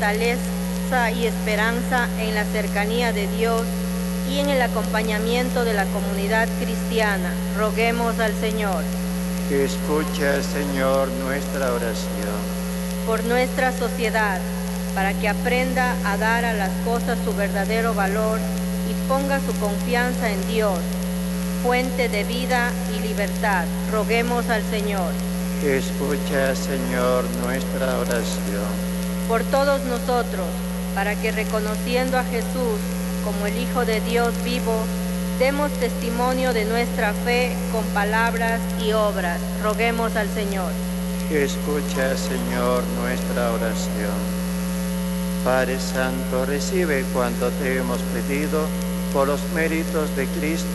fortaleza y esperanza en la cercanía de Dios y en el acompañamiento de la comunidad cristiana. Roguemos al Señor. Escucha, Señor, nuestra oración. Por nuestra sociedad, para que aprenda a dar a las cosas su verdadero valor y ponga su confianza en Dios, fuente de vida y libertad. Roguemos al Señor. Escucha, Señor, nuestra oración. Por todos nosotros, para que reconociendo a Jesús como el Hijo de Dios vivo, demos testimonio de nuestra fe con palabras y obras. Roguemos al Señor. Escucha, Señor, nuestra oración. Padre Santo, recibe cuanto te hemos pedido por los méritos de Cristo